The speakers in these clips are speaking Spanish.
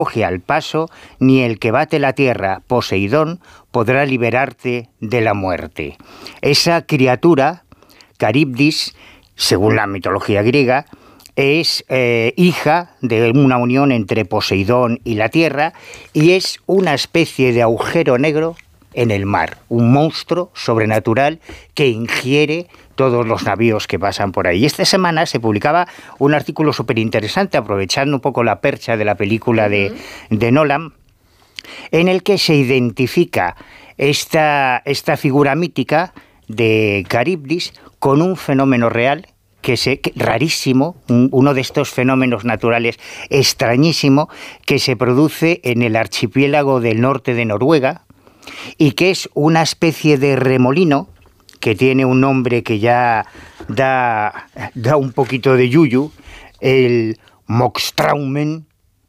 coge al paso, ni el que bate la tierra, Poseidón, podrá liberarte de la muerte. Esa criatura, Caribdis, según la mitología griega, es hija de una unión entre Poseidón y la tierra y es una especie de agujero negro en el mar, un monstruo sobrenatural que ingiere todos los navíos que pasan por ahí. Y esta semana se publicaba un artículo súper interesante, aprovechando un poco la percha de la película de Nolan, en el que se identifica esta figura mítica de Caribdis con un fenómeno real rarísimo, uno de estos fenómenos naturales extrañísimo que se produce en el archipiélago del norte de Noruega y que es una especie de remolino que tiene un nombre que ya da un poquito de yuyu, el Mokstraumen,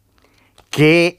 que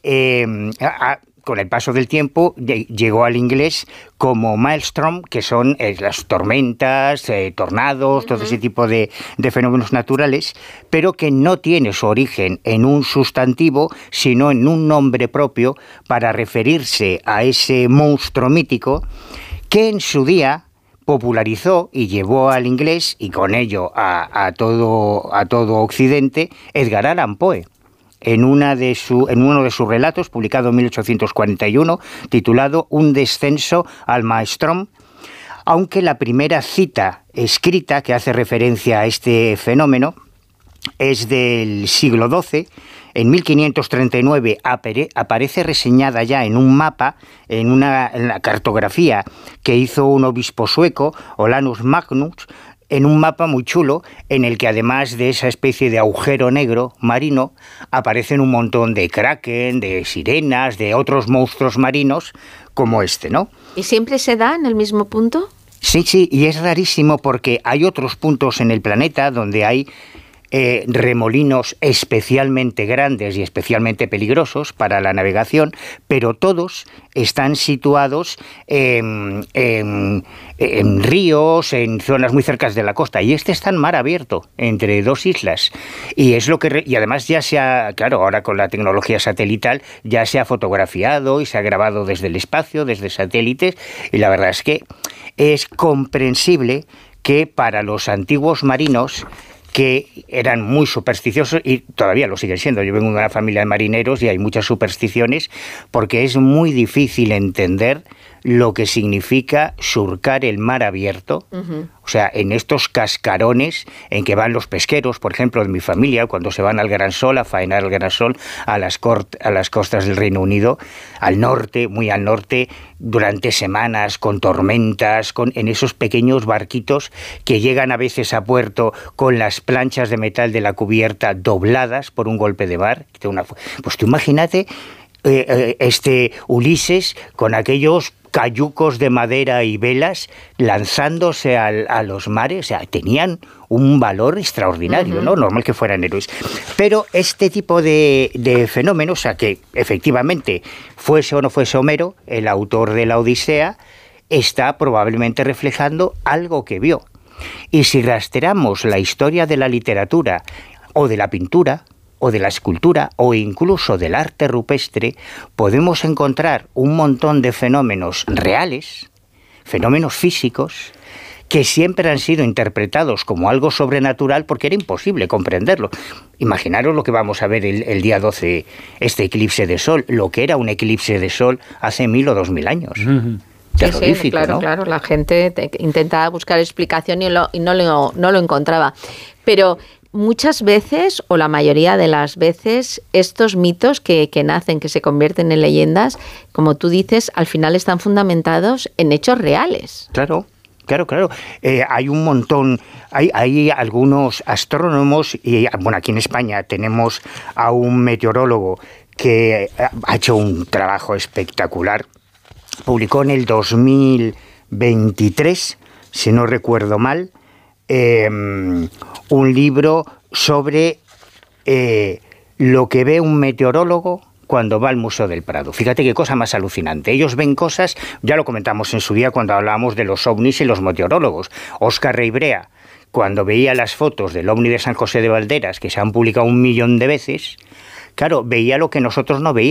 con el paso del tiempo llegó al inglés como maelstrom, que son las tormentas, tornados, todo ese tipo de fenómenos naturales, pero que no tiene su origen en un sustantivo, sino en un nombre propio para referirse a ese monstruo mítico que en su día popularizó y llevó al inglés, y con ello a todo Occidente, Edgar Allan Poe, en uno de sus relatos, publicado en 1841, titulado Un descenso al maelstrom, aunque la primera cita escrita que hace referencia a este fenómeno es del siglo XII. En 1539 aparece reseñada ya en un mapa, en la cartografía que hizo un obispo sueco, Olanus Magnus, en un mapa muy chulo, en el que además de esa especie de agujero negro marino, aparecen un montón de kraken, de sirenas, de otros monstruos marinos, como este, ¿no? ¿Y siempre se da en el mismo punto? Sí, y es rarísimo porque hay otros puntos en el planeta donde hay remolinos especialmente grandes y especialmente peligrosos para la navegación, pero todos están situados en ríos, en zonas muy cercanas de la costa, y este está en mar abierto, entre dos islas, y es lo que y además ya claro, ahora con la tecnología satelital ya se ha fotografiado y se ha grabado desde el espacio, desde satélites, y la verdad es que es comprensible que para los antiguos marinos, que eran muy supersticiosos y todavía lo siguen siendo. Yo vengo de una familia de marineros y hay muchas supersticiones porque es muy difícil entender lo que significa surcar el mar abierto. O sea, en estos cascarones en que van los pesqueros, por ejemplo, de mi familia, cuando se van al Gran Sol, a faenar al Gran Sol, a las costas del Reino Unido, al norte, muy al norte, durante semanas, con tormentas, en esos pequeños barquitos que llegan a veces a puerto con las planchas de metal de la cubierta dobladas por un golpe de mar. Pues tú imagínate Ulises con aquellos cayucos de madera y velas lanzándose a los mares. O sea, tenían un valor extraordinario, ¿no? Normal que fueran héroes. Pero este tipo de fenómenos, o sea, que efectivamente fuese o no fuese Homero, el autor de la Odisea, está probablemente reflejando algo que vio. Y si rastreamos la historia de la literatura o de la pintura, o de la escultura, o incluso del arte rupestre, podemos encontrar un montón de fenómenos reales, fenómenos físicos, que siempre han sido interpretados como algo sobrenatural porque era imposible comprenderlo. Imaginaros lo que vamos a ver el día 12, este eclipse de sol, lo que era un eclipse de sol hace 1000 o 2000 años. Sí, claro, ¿no? Claro, la gente intentaba buscar explicación y no lo encontraba. Pero muchas veces, o la mayoría de las veces, estos mitos que nacen, que se convierten en leyendas, como tú dices, al final están fundamentados en hechos reales. Claro. Hay un montón, hay algunos astrónomos, y bueno, aquí en España tenemos a un meteorólogo que ha hecho un trabajo espectacular. Publicó en el 2023, si no recuerdo mal, un libro sobre lo que ve un meteorólogo cuando va al Museo del Prado. Fíjate qué cosa más alucinante. Ellos ven cosas, ya lo comentamos en su día cuando hablábamos de los ovnis y los meteorólogos. Óscar Reibrea, cuando veía las fotos del ovni de San José de Valderas, que se han publicado 1 millón de veces, claro, veía lo que nosotros no veíamos.